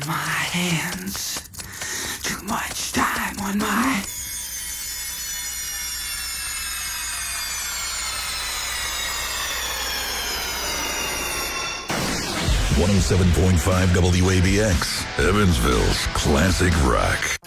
on my hands. Too much time on my... 107.5 WABX, Evansville's classic rock.